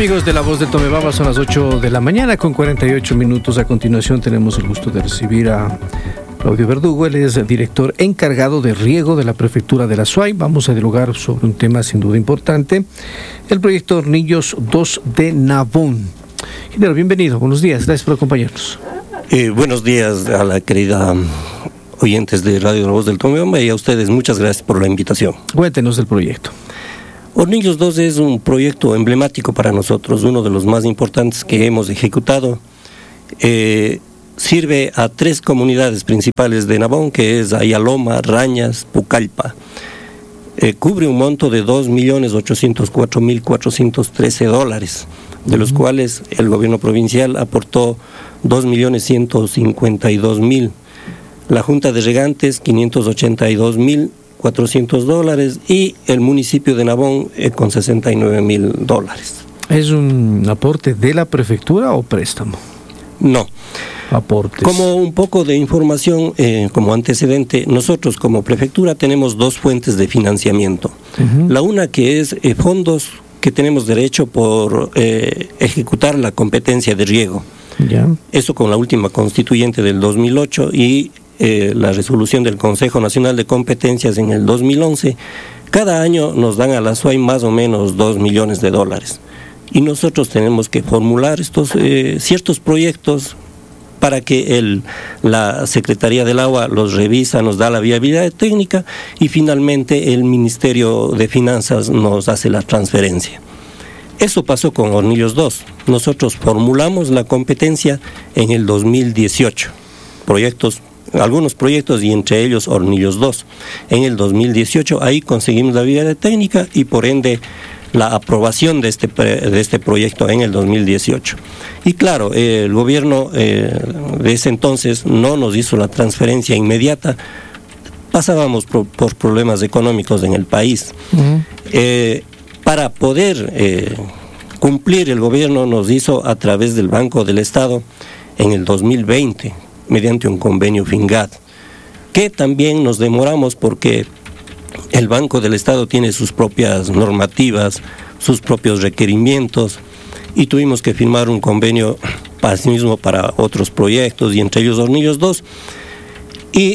Amigos de La Voz del Tomebamba, son las 8 de la mañana con 48 minutos. A continuación tenemos el gusto de recibir a Claudio Verdugo. Él es director encargado de riego de la Prefectura de la SUAY. Vamos a dialogar sobre un tema sin duda importante, el proyecto Hornillos 2 de Nabón. Ingeniero, bienvenido, buenos días, gracias por acompañarnos. Buenos días a la querida oyentes de Radio La Voz del Tomebamba y a ustedes, muchas gracias por la invitación. Cuéntenos del proyecto. Hornillos 2 es un proyecto emblemático para nosotros, uno de los más importantes que hemos ejecutado. Sirve a 3 comunidades principales de Nabón, que es Ayaloma, Rañas, Pucallpa. Cubre un monto de $2.804.413, de los cuales el gobierno provincial aportó $2.152.000. La Junta de Regantes, $582.400 y el municipio de Nabón con $69.000. ¿Es un aporte de la prefectura o préstamo? No. Aportes. Como un poco de información, como antecedente, nosotros como prefectura tenemos 2 fuentes de financiamiento. La una que es fondos que tenemos derecho por ejecutar la competencia de riego. Ya. Eso con la última constituyente del 2008 y la resolución del Consejo Nacional de Competencias en el 2011, cada año nos dan a la SUAY más o menos $2 millones. Y nosotros tenemos que formular estos ciertos proyectos para que la Secretaría del Agua los revisa, nos da la viabilidad técnica y finalmente el Ministerio de Finanzas nos hace la transferencia. Eso pasó con Hornillos 2. Nosotros formulamos la competencia en el 2018. Algunos proyectos y entre ellos Hornillos 2. En el 2018 ahí conseguimos la viabilidad técnica y por ende la aprobación de este proyecto en el 2018. Y claro, el gobierno de ese entonces no nos hizo la transferencia inmediata. Pasábamos por problemas económicos en el país. Para poder cumplir, el gobierno nos hizo a través del Banco del Estado en el 2020, mediante un convenio FINGAD, que también nos demoramos porque el Banco del Estado tiene sus propias normativas, sus propios requerimientos, y tuvimos que firmar un convenio mismo para otros proyectos, y entre ellos Hornillos 2. Y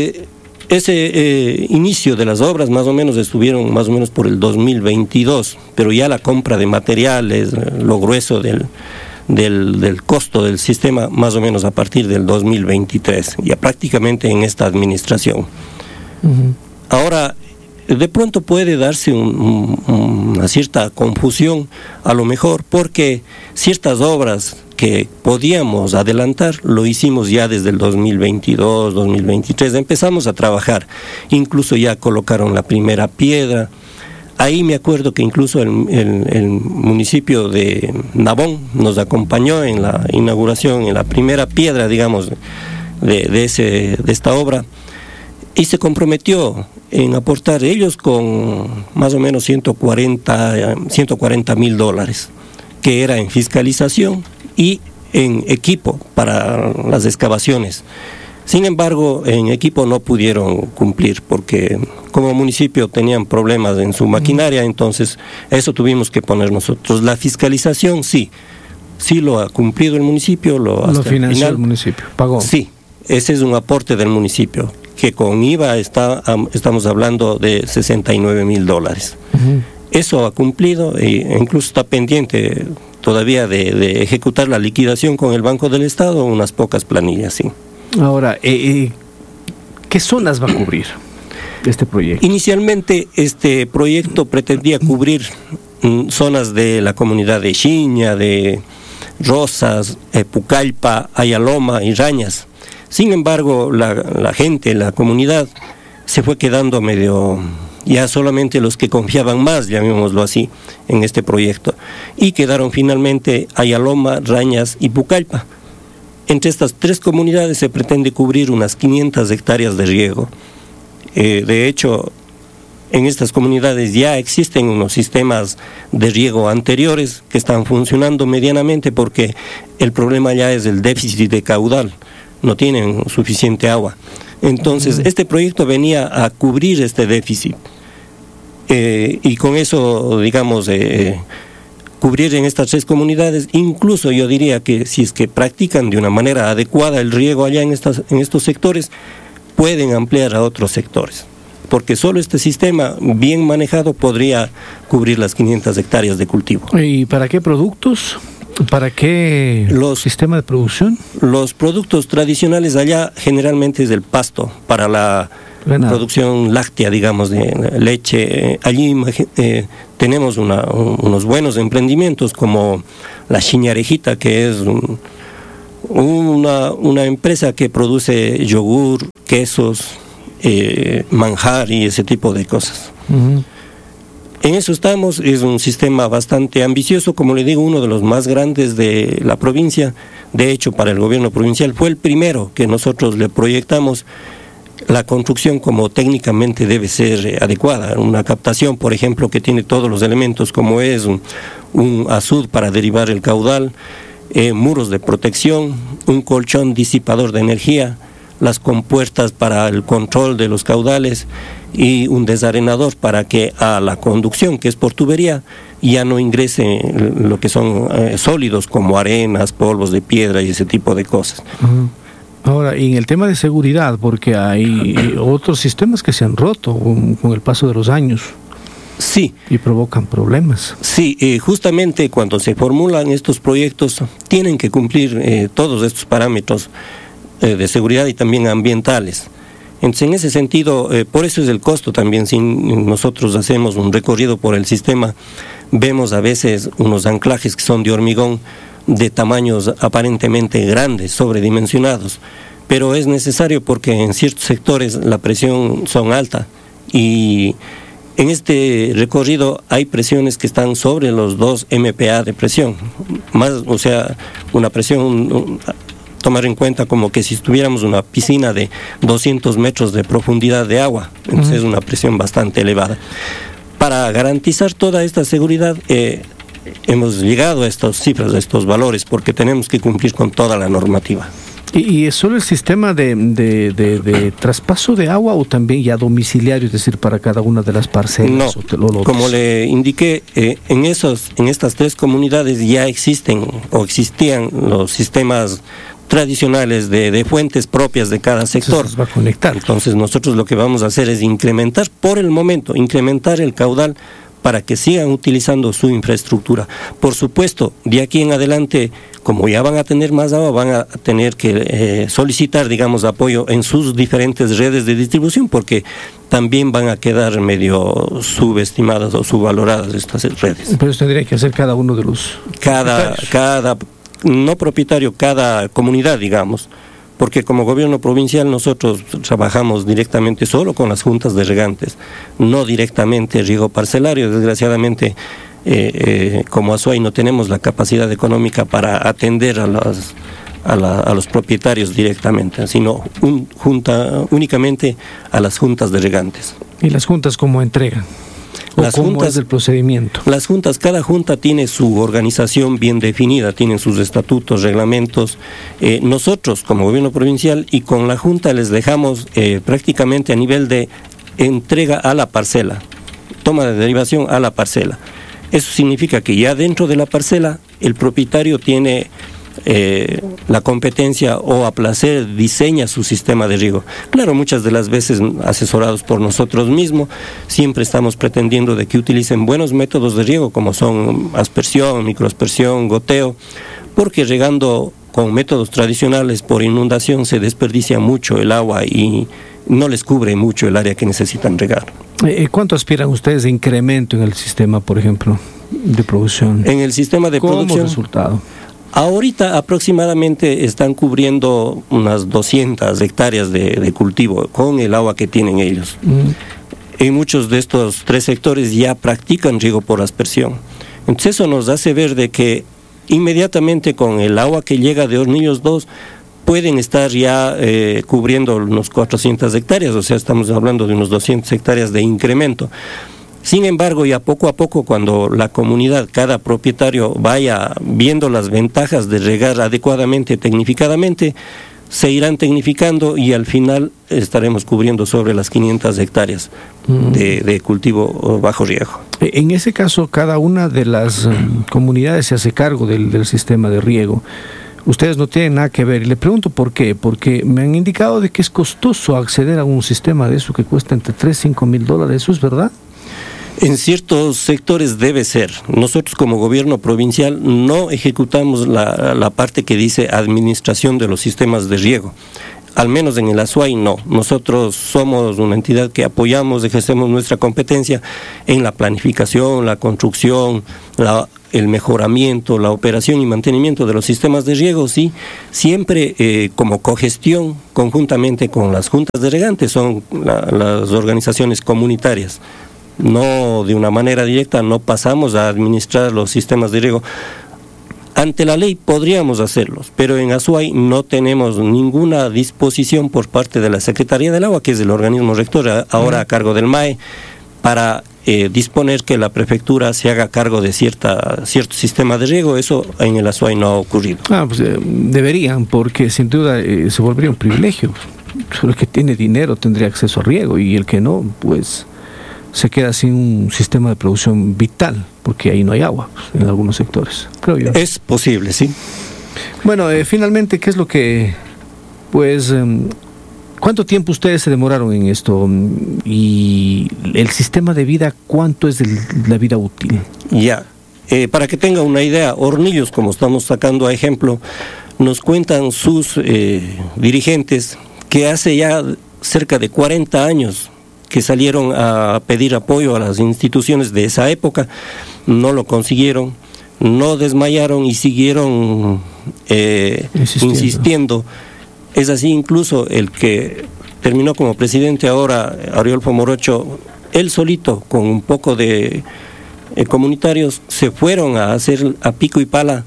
ese inicio de las obras más o menos estuvieron más o menos por el 2022, pero ya la compra de materiales, lo grueso del costo del sistema, más o menos a partir del 2023, ya prácticamente en esta administración. Ahora, de pronto puede darse una cierta confusión, a lo mejor, porque ciertas obras que podíamos adelantar, lo hicimos ya desde el 2022, 2023, empezamos a trabajar, incluso ya colocaron la primera piedra. Ahí me acuerdo que incluso el municipio de Nabón nos acompañó en la inauguración, en la primera piedra, digamos, de esta obra, y se comprometió en aportar ellos con más o menos $140,000, que era en fiscalización y en equipo para las excavaciones. Sin embargo, en equipo no pudieron cumplir porque como municipio tenían problemas en su maquinaria, entonces eso tuvimos que poner nosotros. La fiscalización sí lo ha cumplido el municipio. Lo financió el municipio, pagó. Sí, ese es un aporte del municipio, que con IVA estamos hablando de $69,000. Eso ha cumplido e incluso está pendiente todavía de ejecutar la liquidación con el Banco del Estado, unas pocas planillas, sí. Ahora, ¿qué zonas va a cubrir este proyecto? Inicialmente este proyecto pretendía cubrir zonas de la comunidad de Xiña, de Rosas, Pucallpa, Ayaloma y Rañas. Sin embargo, la gente, la comunidad, se fue quedando medio, ya solamente los que confiaban más, llamémoslo así, en este proyecto. Y quedaron finalmente Ayaloma, Rañas y Pucallpa. Entre estas 3 comunidades se pretende cubrir unas 500 hectáreas de riego. De hecho, en estas comunidades ya existen unos sistemas de riego anteriores que están funcionando medianamente porque el problema ya es el déficit de caudal. No tienen suficiente agua. Entonces, este proyecto venía a cubrir este déficit. Y con eso, digamos, cubrir en estas 3 comunidades. Incluso yo diría que si es que practican de una manera adecuada el riego allá en estos sectores, pueden ampliar a otros sectores, porque solo este sistema bien manejado podría cubrir las 500 hectáreas de cultivo. ¿Y para qué productos? ¿Para qué sistema de producción? Los productos tradicionales allá generalmente es el pasto para la producción láctea, digamos, de leche. Allí tenemos unos buenos emprendimientos como la Chiñarejita, que es una empresa que produce yogur, quesos, manjar y ese tipo de cosas. Uh-huh. En eso estamos. Es un sistema bastante ambicioso, como le digo, uno de los más grandes de la provincia. De hecho, para el gobierno provincial fue el primero que nosotros le proyectamos la construcción como técnicamente debe ser adecuada. Una captación, por ejemplo, que tiene todos los elementos, como es un azud para derivar el caudal, muros de protección, un colchón disipador de energía, las compuertas para el control de los caudales y un desarenador para que a la conducción, que es por tubería, ya no ingrese lo que son sólidos como arenas, polvos de piedra y ese tipo de cosas. Uh-huh. Ahora, y en el tema de seguridad, porque hay otros sistemas que se han roto con el paso de los años. Sí. Y provocan problemas. Sí, justamente cuando se formulan estos proyectos tienen que cumplir todos estos parámetros de seguridad y también ambientales. Entonces, en ese sentido, por eso es el costo también. Si nosotros hacemos un recorrido por el sistema, vemos a veces unos anclajes que son de hormigón de tamaños aparentemente grandes, sobredimensionados, pero es necesario porque en ciertos sectores la presión son alta y en este recorrido hay presiones que están sobre los 2 MPa de presión, más, o sea, una presión, tomar en cuenta como que si tuviéramos una piscina de 200 metros de profundidad de agua, entonces es una presión bastante elevada. Para garantizar toda esta seguridad, hemos llegado a estas cifras, a estos valores, porque tenemos que cumplir con toda la normativa. ¿Y es solo el sistema de traspaso de agua o también ya domiciliario, es decir, para cada una de las parcelas? No, como le indiqué, en estas 3 comunidades ya existen o existían los sistemas tradicionales de fuentes propias de cada sector. Entonces, va a conectar. Entonces nosotros lo que vamos a hacer es incrementar el caudal para que sigan utilizando su infraestructura. Por supuesto, de aquí en adelante, como ya van a tener más agua, van a tener que solicitar, digamos, apoyo en sus diferentes redes de distribución, porque también van a quedar medio subestimadas o subvaloradas estas redes. Pero eso tendría que hacer cada uno de los... Cada comunidad, digamos. Porque como gobierno provincial nosotros trabajamos directamente solo con las juntas de regantes, no directamente riego parcelario. Desgraciadamente, como Azuay no tenemos la capacidad económica para atender a los propietarios directamente, sino únicamente a las juntas de regantes. ¿Y las juntas cómo entregan? ¿Cómo es el procedimiento? Las juntas, cada junta tiene su organización bien definida, tienen sus estatutos, reglamentos. Nosotros, como gobierno provincial y con la junta, les dejamos prácticamente a nivel de entrega a la parcela, toma de derivación a la parcela. Eso significa que ya dentro de la parcela el propietario tiene la competencia o a placer diseña su sistema de riego. Claro, muchas de las veces asesorados por nosotros mismos, siempre estamos pretendiendo de que utilicen buenos métodos de riego como son aspersión, microaspersión, goteo, porque regando con métodos tradicionales por inundación se desperdicia mucho el agua y no les cubre mucho el área que necesitan regar. ¿Cuánto aspiran ustedes de incremento en el sistema, por ejemplo, de producción? En el sistema de producción. ¿Cómo resultado? Ahorita aproximadamente están cubriendo unas 200 hectáreas de cultivo con el agua que tienen ellos. En muchos de estos 3 sectores ya practican riego por aspersión. Entonces eso nos hace ver de que inmediatamente con el agua que llega de Hornillos 2 pueden estar ya cubriendo unos 400 hectáreas, o sea, estamos hablando de unos 200 hectáreas de incremento. Sin embargo, ya poco a poco, cuando la comunidad, cada propietario vaya viendo las ventajas de regar adecuadamente, tecnificadamente, se irán tecnificando y al final estaremos cubriendo sobre las 500 hectáreas de cultivo bajo riego. En ese caso, cada una de las comunidades se hace cargo del sistema de riego. Ustedes no tienen nada que ver. Y le pregunto por qué. Porque me han indicado de que es costoso acceder a un sistema de eso que cuesta entre 3 y 5 mil dólares. ¿Eso es verdad? En ciertos sectores debe ser. Nosotros como gobierno provincial no ejecutamos la parte que dice administración de los sistemas de riego. Al menos en el Azuay no. Nosotros somos una entidad que apoyamos, ejercemos nuestra competencia en la planificación, la construcción, el mejoramiento, la operación y mantenimiento de los sistemas de riego, sí, siempre como cogestión conjuntamente con las juntas de regantes, son las organizaciones comunitarias. No de una manera directa, no pasamos a administrar los sistemas de riego. Ante la ley podríamos hacerlos, pero en Azuay no tenemos ninguna disposición por parte de la Secretaría del Agua, que es el organismo rector, ahora a cargo del MAE, para disponer que la prefectura se haga cargo de cierto sistema de riego. Eso en el Azuay no ha ocurrido. Pues deberían, porque sin duda se volvería un privilegio. Solo el que tiene dinero tendría acceso a riego y el que no, pues se queda sin un sistema de producción vital, porque ahí no hay agua en algunos sectores, creo yo. Es posible, sí. Bueno, finalmente, ¿qué es lo que, pues, cuánto tiempo ustedes se demoraron en esto? Y el sistema de vida, ¿cuánto es la vida útil? Ya, para que tenga una idea, Hornillos, como estamos sacando a ejemplo, nos cuentan sus dirigentes que hace ya cerca de 40 años que salieron a pedir apoyo a las instituciones de esa época, no lo consiguieron, no desmayaron y siguieron insistiendo. Es así, incluso el que terminó como presidente ahora, Ariolfo Morocho, él solito, con un poco de comunitarios, se fueron a hacer a pico y pala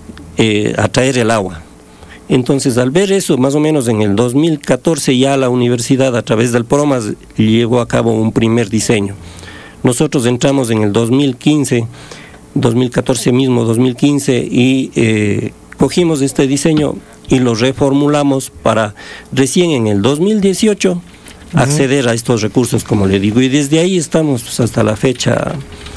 a traer el agua. Entonces, al ver eso, más o menos en el 2014 ya la universidad a través del PROMAS llevó a cabo un primer diseño. Nosotros entramos en el 2015, 2014 mismo, 2015, y cogimos este diseño y lo reformulamos para recién en el 2018 acceder a estos recursos, como le digo, y desde ahí estamos pues, hasta la fecha.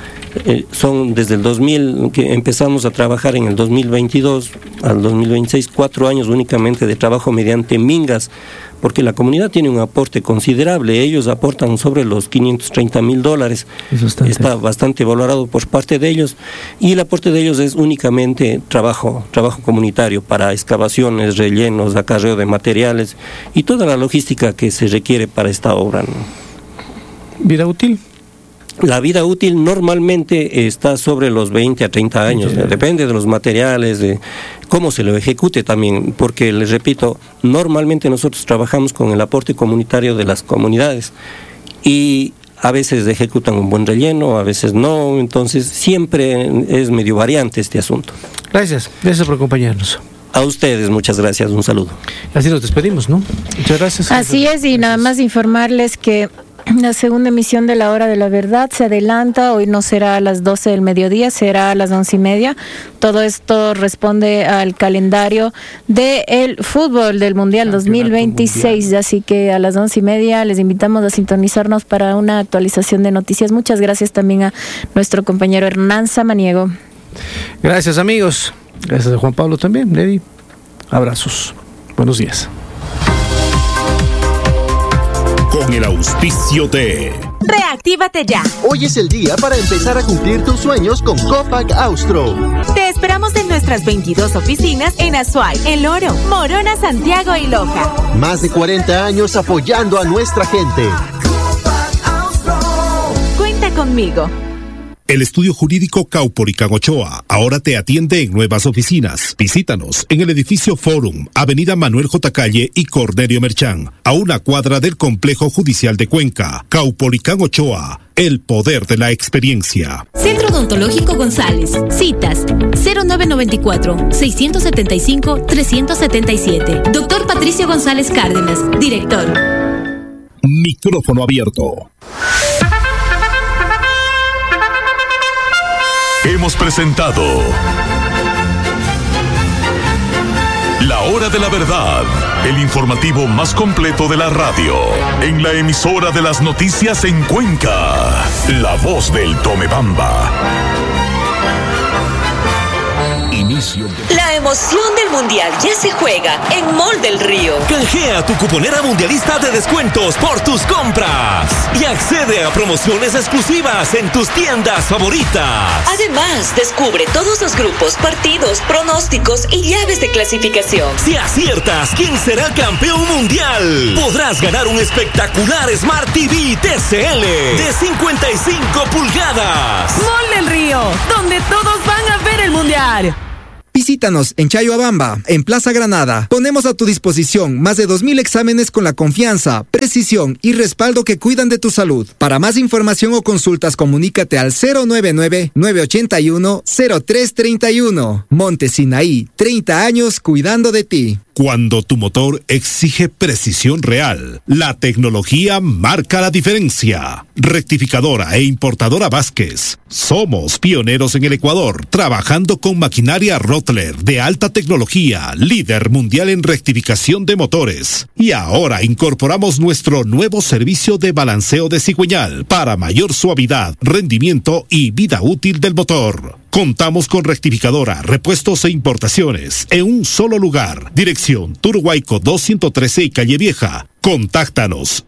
Son desde el 2000 que empezamos a trabajar, en el 2022 al 2026, 4 años únicamente de trabajo mediante mingas, porque la comunidad tiene un aporte considerable. Ellos aportan sobre los $530,000, está bastante valorado por parte de ellos, y el aporte de ellos es únicamente trabajo comunitario para excavaciones, rellenos, acarreo de materiales y toda la logística que se requiere para esta obra, ¿no? ¿Vida útil? La vida útil normalmente está sobre los 20 a 30 años, ¿no? Depende de los materiales, de cómo se lo ejecute también, porque les repito, normalmente nosotros trabajamos con el aporte comunitario de las comunidades y a veces ejecutan un buen relleno, a veces no, entonces siempre es medio variante este asunto. Gracias por acompañarnos. A ustedes, muchas gracias, un saludo. Así nos despedimos, ¿no? Muchas gracias. Así es, y nada más informarles que la segunda emisión de La Hora de la Verdad se adelanta. Hoy no será a las 12 del mediodía, será a las 11:30. Todo esto responde al calendario del fútbol del Mundial 2026. Mundial. Así que a las 11:30 les invitamos a sintonizarnos para una actualización de noticias. Muchas gracias también a nuestro compañero Hernán Samaniego. Gracias, amigos. Gracias a Juan Pablo también, Levi. Abrazos. Buenos días. Con el auspicio de Reactívate ya. Hoy es el día para empezar a cumplir tus sueños con Copac Austro. Te esperamos en nuestras 22 oficinas en Azuay, El Oro, Morona, Santiago y Loja. Más de 40 años apoyando a nuestra gente. Cuenta conmigo. El estudio jurídico Caupolicán Ochoa ahora te atiende en nuevas oficinas. Visítanos en el edificio Forum, Avenida Manuel J. Calle y Cornelio Merchán, a una cuadra del Complejo Judicial de Cuenca. Caupolicán Ochoa, el poder de la experiencia. Centro Odontológico González. Citas 0994-675-377. Doctor Patricio González Cárdenas, director. Micrófono abierto. Hemos presentado La Hora de la Verdad, el informativo más completo de la radio, en la emisora de las noticias en Cuenca, La Voz del Tomebamba. La emoción del Mundial ya se juega en Mall del Río. Canjea tu cuponera mundialista de descuentos por tus compras y accede a promociones exclusivas en tus tiendas favoritas. Además, descubre todos los grupos, partidos, pronósticos y llaves de clasificación. Si aciertas quién será campeón mundial, podrás ganar un espectacular Smart TV TCL de 55 pulgadas. Mall del Río, donde todos van a ver el Mundial. Visítanos en Chayoabamba, en Plaza Granada. Ponemos a tu disposición más de 2,000 exámenes con la confianza, precisión y respaldo que cuidan de tu salud. Para más información o consultas, comunícate al 099-981-0331. Monte Sinaí, 30 años cuidando de ti. Cuando tu motor exige precisión real, la tecnología marca la diferencia. Rectificadora e importadora Vázquez. Somos pioneros en el Ecuador, trabajando con maquinaria Rottler de alta tecnología, líder mundial en rectificación de motores. Y ahora incorporamos nuestro nuevo servicio de balanceo de cigüeñal para mayor suavidad, rendimiento y vida útil del motor. Contamos con rectificadora, repuestos e importaciones en un solo lugar. Dirección Turhuayco 213 y Calle Vieja. Contáctanos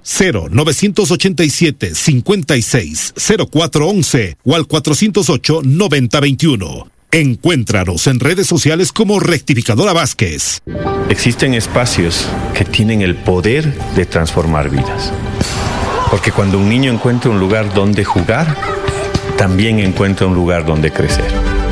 0987-56-0411 o al 408-9021. Encuéntranos en redes sociales como Rectificadora Vázquez. Existen espacios que tienen el poder de transformar vidas. Porque cuando un niño encuentra un lugar donde jugar, también encuentra un lugar donde crecer.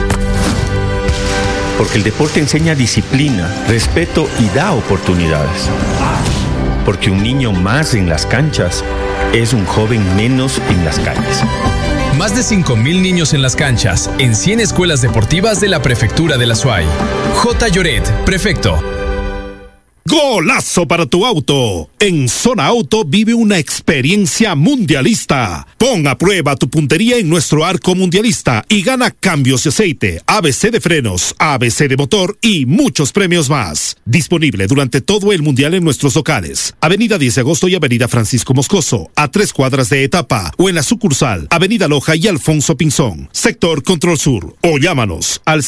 Porque el deporte enseña disciplina, respeto y da oportunidades. Porque un niño más en las canchas es un joven menos en las calles. Más de 5,000 niños en las canchas, en 100 escuelas deportivas de la Prefectura de la SUAY. J. Lloret, prefecto. ¡Golazo para tu auto! En Zona Auto vive una experiencia mundialista. Pon a prueba tu puntería en nuestro arco mundialista y gana cambios de aceite, ABC de frenos, ABC de motor y muchos premios más. Disponible durante todo el mundial en nuestros locales. Avenida 10 de Agosto y Avenida Francisco Moscoso, a 3 cuadras de Etapa, o en la sucursal Avenida Loja y Alfonso Pinzón, sector Control Sur. O llámanos al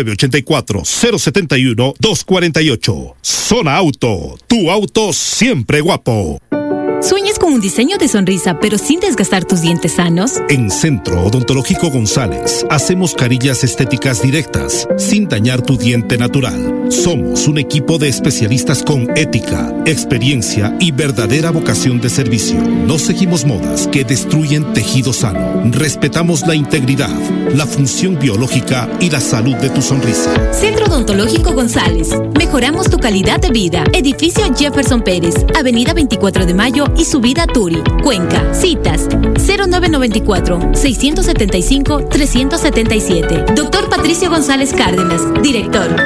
0984-071-248. Zona Auto, tu auto siempre guapo. ¿Sueñas con un diseño de sonrisa pero sin desgastar tus dientes sanos? En Centro Odontológico González hacemos carillas estéticas directas sin dañar tu diente natural. Somos un equipo de especialistas con ética, experiencia y verdadera vocación de servicio. No seguimos modas que destruyen tejido sano. Respetamos la integridad, la función biológica y la salud de tu sonrisa. Centro Odontológico González. Mejoramos tu calidad de vida. Edificio Jefferson Pérez, Avenida 24 de Mayo y Subida Turi, Cuenca. Citas 0994-675-377. Doctor Patricio González Cárdenas, director.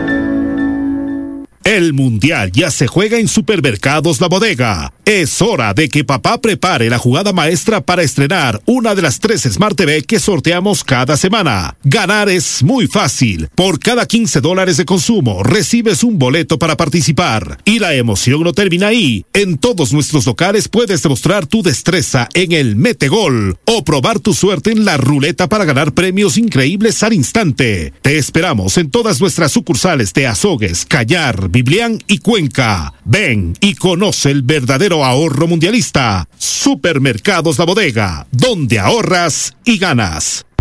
El Mundial ya se juega en Supermercados La Bodega. Es hora de que papá prepare la jugada maestra para estrenar una de las 3 Smart TV que sorteamos cada semana. Ganar es muy fácil. Por cada $15 de consumo recibes un boleto para participar. Y la emoción no termina ahí. En todos nuestros locales puedes demostrar tu destreza en el Metegol o probar tu suerte en la ruleta para ganar premios increíbles al instante. Te esperamos en todas nuestras sucursales de Azogues, Callar, Biblián y Cuenca. Ven y conoce el verdadero ahorro mundialista. Supermercados La Bodega, donde ahorras y ganas.